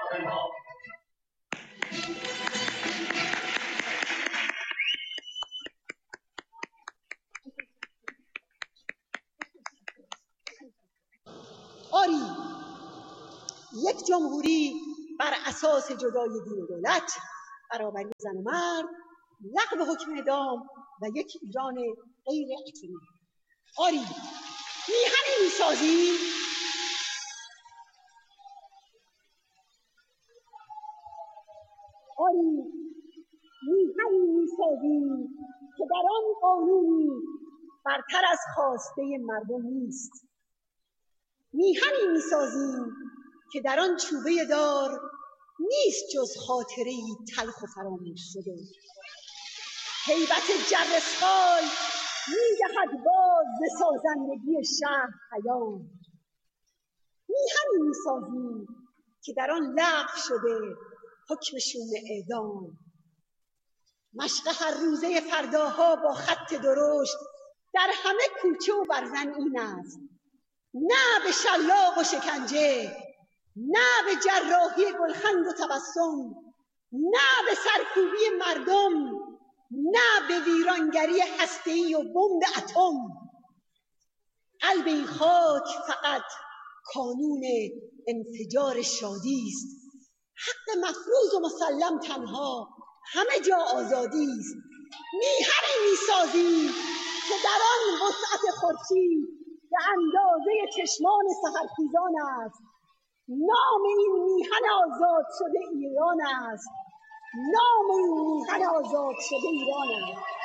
آری، یک جمهوری بر اساس جدای دین و دولت، برابری زن و مرد، لغو حکم اعدام و یک ایران غیر اتمی. آری، میهنی میسازیم که در آن قانونی برتر از خواسته مردم نیست. میهنی میسازیم که در آن چوبه دار نیست جز خاطره‌ای تلخ و فراموش شده. هیبت جرسخال می‌دهد باز ز سازندگی شهر پیام. میهنی میسازیم که در آن لغو شده حکم شوم اعدام. مشق هر روزه فرداها با خط درشت در همه کوچه و برزن این است: نه به شلاق و شکنجه، نه به جراحی گلخند و تبسم، نه به سرکوبی مردم، نه به ویرانگری هسته‌ای و بمب اتم. قلب این خاک فقط کانون انفجار شادی است. حق مفروض و مسلم تنها همه جا آزادی است. میهنی میسازیم که در آن وسعت خورشید به اندازه چشمان سحرخیزان است. نام این میهن آزاد شده ایران است. نام این میهن آزاد شده ایران است.